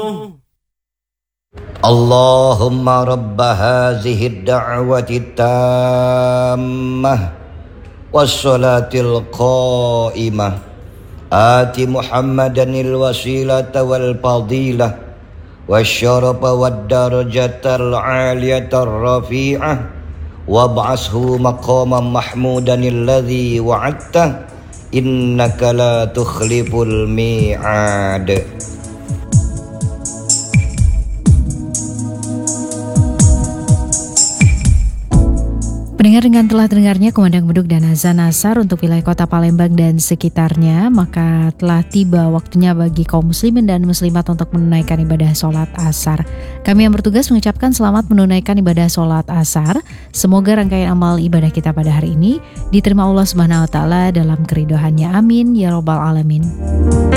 Allahumma rabba hazihi ad-da'wati tammah wassalatil qa'imah ati Muhammadanil wasilata wal fadilah wasyarafa wad darajatal 'aliyatar rafi'ah wab'ashu maqaman mahmudanil ladzi wa'adta innaka la tukhliful mi'ad. Pendengar, dengan telah dengarnya kumandang beduk dan azan asar untuk wilayah kota Palembang dan sekitarnya, maka telah tiba waktunya bagi kaum muslimin dan muslimat untuk menunaikan ibadah sholat asar. Kami yang bertugas mengucapkan selamat menunaikan ibadah sholat asar. Semoga rangkaian amal ibadah kita pada hari ini diterima Allah Subhanahu wa Ta'ala dalam keridhaannya. Amin ya Rabbal Alamin.